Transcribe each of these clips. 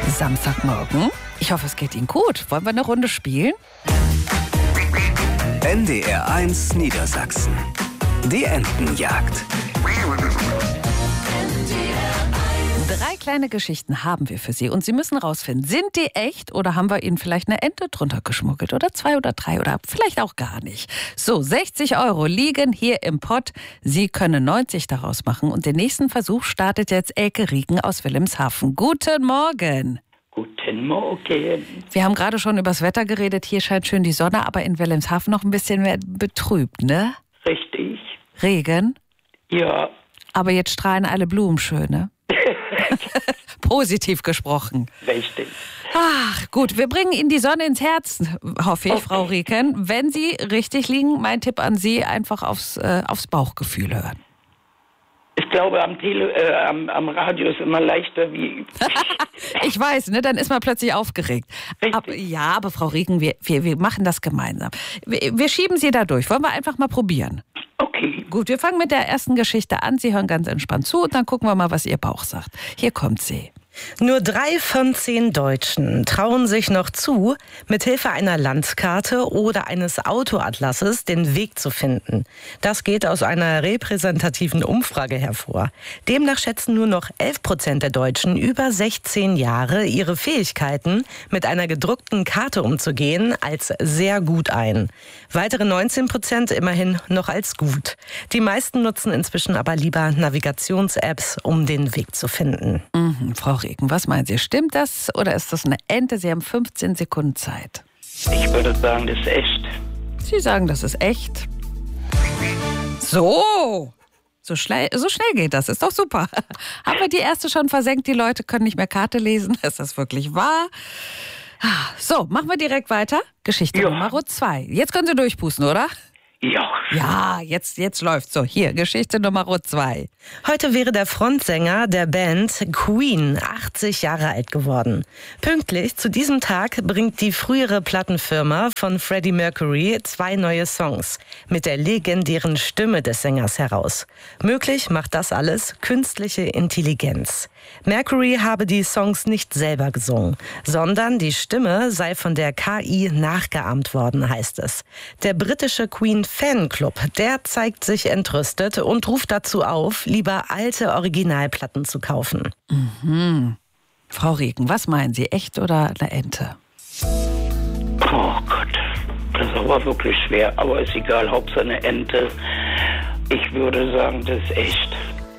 Samstagmorgen. Ich hoffe, es geht Ihnen gut. Wollen wir eine Runde spielen? NDR 1 Niedersachsen. Die Entenjagd. 3 kleine Geschichten haben wir für Sie und Sie müssen rausfinden, sind die echt oder haben wir Ihnen vielleicht eine Ente drunter geschmuggelt oder 2 oder 3 oder vielleicht auch gar nicht. So, 60 € liegen hier im Pott. Sie können 90 daraus machen und den nächsten Versuch startet jetzt Elke Rieken aus Wilhelmshaven. Guten Morgen. Guten Morgen. Wir haben gerade schon übers Wetter geredet. Hier scheint schön die Sonne, aber in Wilhelmshaven noch ein bisschen mehr betrübt, ne? Richtig. Regen? Ja. Aber jetzt strahlen alle Blumen schön, ne? Positiv gesprochen. Richtig. Ach, gut, wir bringen Ihnen die Sonne ins Herz, hoffe ich, Okay. Frau Rieken. Wenn Sie richtig liegen, mein Tipp an Sie, einfach aufs Bauchgefühl hören. Ich glaube, am Radio ist immer leichter wie... Ich weiß, ne, dann ist man plötzlich aufgeregt. Richtig. Aber Frau Rieken, wir machen das gemeinsam. Wir schieben Sie da durch. Wollen wir einfach mal probieren? Okay. Gut, wir fangen mit der ersten Geschichte an. Sie hören ganz entspannt zu und dann gucken wir mal, was Ihr Bauch sagt. Hier kommt sie. Nur 3 von 10 Deutschen trauen sich noch zu, mithilfe einer Landkarte oder eines Autoatlases den Weg zu finden. Das geht aus einer repräsentativen Umfrage hervor. Demnach schätzen nur noch 11% der Deutschen über 16 Jahre ihre Fähigkeiten, mit einer gedruckten Karte umzugehen, als sehr gut ein. Weitere 19% immerhin noch als gut. Die meisten nutzen inzwischen aber lieber Navigations-Apps, um den Weg zu finden. Frau Rieken, was meinen Sie? Stimmt das oder ist das eine Ente? Sie haben 15 Sekunden Zeit. Ich würde sagen, das ist echt. Sie sagen, das ist echt. So schnell geht das. Ist doch super. Haben wir die erste schon versenkt? Die Leute können nicht mehr Karte lesen. Ist das wirklich wahr? So, machen wir direkt weiter. Geschichte Ja. Nummer 2. Jetzt können Sie durchpusten, oder? Ja. Ja, jetzt läuft's so. Hier, Geschichte Nummer 2. Heute wäre der Frontsänger der Band Queen 80 Jahre alt geworden. Pünktlich zu diesem Tag bringt die frühere Plattenfirma von Freddie Mercury 2 neue Songs mit der legendären Stimme des Sängers heraus. Möglich macht das alles künstliche Intelligenz. Mercury habe die Songs nicht selber gesungen, sondern die Stimme sei von der KI nachgeahmt worden, heißt es. Der britische Queen-Fanclub, der zeigt sich entrüstet und ruft dazu auf, lieber alte Originalplatten zu kaufen. Frau Rieken, was meinen Sie? Echt oder eine Ente? Oh Gott. Das ist aber wirklich schwer. Aber ist egal, Hauptsache eine Ente. Ich würde sagen, das ist echt.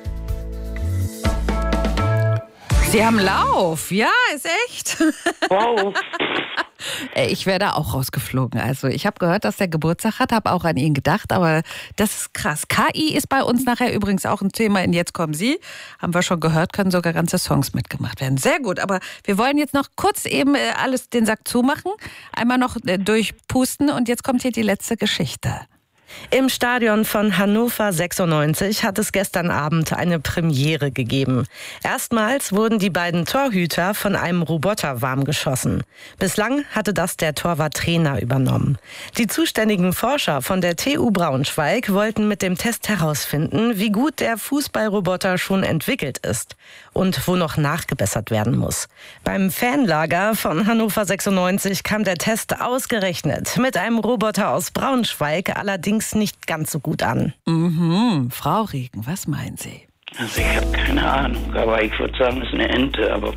Sie haben Lauf. Ja, ist echt. Wow. Ich wäre da auch rausgeflogen. Also ich habe gehört, dass der Geburtstag hat, habe auch an ihn gedacht, aber das ist krass. KI ist bei uns nachher übrigens auch ein Thema in Jetzt kommen Sie. Haben wir schon gehört, können sogar ganze Songs mitgemacht werden. Sehr gut, aber wir wollen jetzt noch kurz eben alles den Sack zumachen, einmal noch durchpusten und jetzt kommt hier die letzte Geschichte. Im Stadion von Hannover 96 hat es gestern Abend eine Premiere gegeben. Erstmals wurden die beiden Torhüter von einem Roboter warm geschossen. Bislang hatte das der Torwarttrainer übernommen. Die zuständigen Forscher von der TU Braunschweig wollten mit dem Test herausfinden, wie gut der Fußballroboter schon entwickelt ist und wo noch nachgebessert werden muss. Beim Fanlager von Hannover 96 kam der Test ausgerechnet mit einem Roboter aus Braunschweig allerdings nicht ganz so gut an. Frau Rieken, was meinen Sie? Also ich habe keine Ahnung, aber ich würde sagen, es ist eine Ente, aber...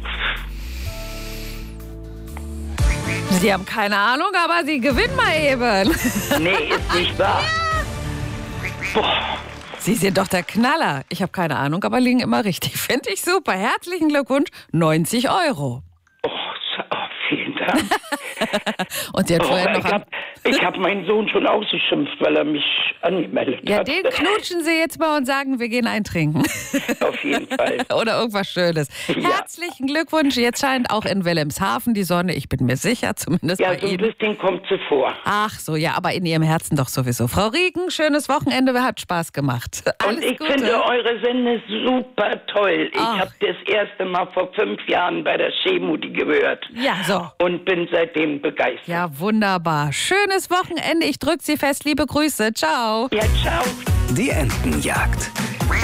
Sie haben keine Ahnung, aber Sie gewinnen mal eben. Nee, ist nicht wahr. Boah. Sie sind doch der Knaller. Ich habe keine Ahnung, aber liegen immer richtig. Finde ich super. Herzlichen Glückwunsch, 90 €. Vielen Dank. Und Sie hat vorher noch... Ich hab meinen Sohn schon ausgeschimpft, weil er mich angemeldet Ja, hat. den knutschen Sie jetzt mal und sagen, wir gehen eintrinken. Auf jeden Fall. Oder irgendwas Schönes. Ja. Herzlichen Glückwunsch. Jetzt scheint auch in Wilhelmshaven die Sonne. Ich bin mir sicher, zumindest Ja, bei so ein Ihnen. bisschen kommt sie vor. Ach so, ja, aber in Ihrem Herzen doch sowieso. Frau Rieken, schönes Wochenende. Hat Spaß gemacht. Alles Und ich Gute. finde eure Sende super toll. Ich Ach. habe das erste Mal vor 5 Jahren bei der Chemuti gehört. Ja, so. Und bin seitdem begeistert. Ja, wunderbar. Schönes Wochenende. Ich drücke Sie fest. Liebe Grüße. Ciao. Ja, ciao. Die Entenjagd.